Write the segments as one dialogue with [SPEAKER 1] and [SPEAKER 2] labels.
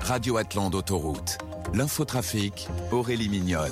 [SPEAKER 1] Radio Atlan d'Autoroute. L'infotrafic, Aurélie Mignonne.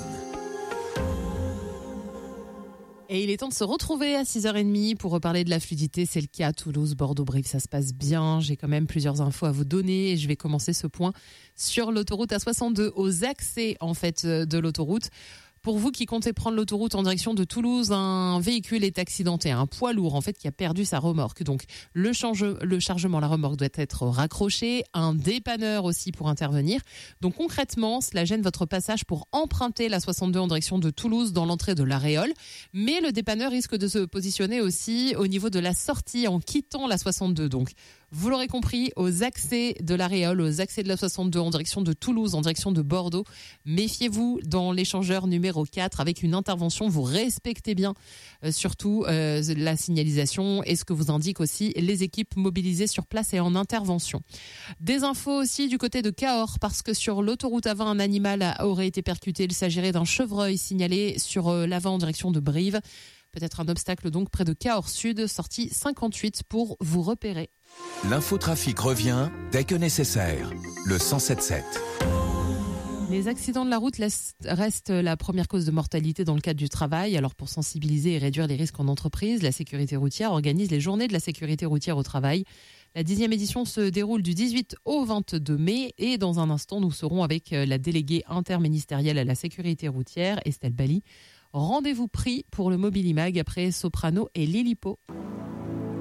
[SPEAKER 2] Et il est temps de se retrouver à 6h30 pour reparler de la fluidité. C'est le cas à Toulouse, Bordeaux, Brive, ça se passe bien. J'ai quand même plusieurs infos à vous donner et je vais commencer ce point sur l'autoroute A62, aux accès en fait de l'autoroute. Pour vous qui comptez prendre l'autoroute en direction de Toulouse, un véhicule est accidenté, un poids lourd en fait qui a perdu sa remorque. Donc le chargement, la remorque doit être raccroché, un dépanneur aussi pour intervenir. Donc concrètement, cela gêne votre passage pour emprunter la 62 en direction de Toulouse dans l'entrée de l'Aréole. Mais le dépanneur risque de se positionner aussi au niveau de la sortie en quittant la 62. Donc vous l'aurez compris, aux accès de l'Aréole, aux accès de la 62 en direction de Toulouse, en direction de Bordeaux, méfiez-vous dans l'échangeur numéro 4 avec une intervention. Vous respectez bien surtout la signalisation et ce que vous indiquent aussi les équipes mobilisées sur place et en intervention. Des infos aussi du côté de Cahors parce que sur l'autoroute A20, un animal aurait été percuté. Il s'agirait d'un chevreuil signalé sur l'avant en direction de Brive. Peut-être un obstacle donc près de Cahors Sud, sortie 58 pour vous repérer.
[SPEAKER 1] L'infotrafic revient dès que nécessaire. Le 107.7.
[SPEAKER 2] Les accidents de la route restent la première cause de mortalité dans le cadre du travail. Alors pour sensibiliser et réduire les risques en entreprise, la sécurité routière organise les journées de la sécurité routière au travail. La 10e édition se déroule du 18 au 22 mai et dans un instant, nous serons avec la déléguée interministérielle à la sécurité routière, Estelle Bali. Rendez-vous pris pour le Mobilimag après Soprano et Lilipo.